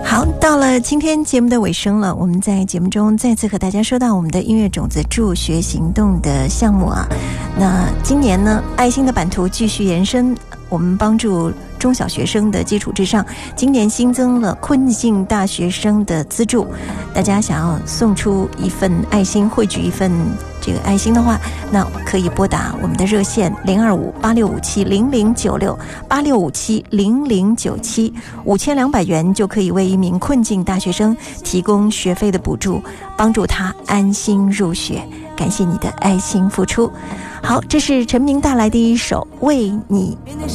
好，到了今天节目的尾声了，我们在节目中再次和大家说到我们的音乐种子助学行动的项目啊。那今年呢，爱心的版图继续延伸，我们帮助中小学生的基础之上，今年新增了困境大学生的资助。大家想要送出一份爱心，汇聚一份这个爱心的话，那可以拨打我们的热线025-8657-0096 8657-0097， 5200元就可以为一名困境大学生提供学费的补助，帮助他安心入学。感谢你的爱心付出。好，这是陈明带来的一首《为你》。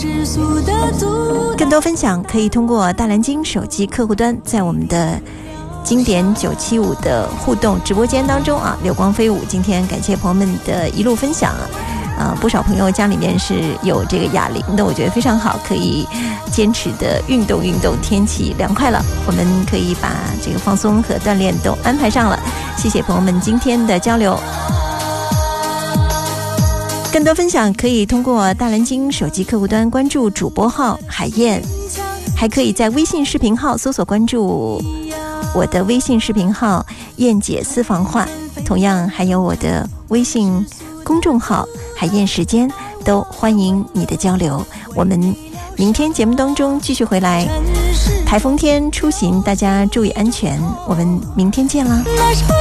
更多分享可以通过大蓝鲸手机客户端，在我们的经典975的互动直播间当中啊，流光飞舞。今天感谢朋友们的一路分享啊，不少朋友家里面是有这个哑铃的，我觉得非常好，可以坚持的运动。天气凉快了，我们可以把这个放松和锻炼都安排上了。谢谢朋友们今天的交流。更多分享可以通过大蓝鲸手机客户端关注主播号海燕，还可以在微信视频号搜索关注我的微信视频号燕姐私房话，同样还有我的微信公众号海燕时间，都欢迎你的交流。我们明天节目当中继续回来，台风天出行大家注意安全，我们明天见啦。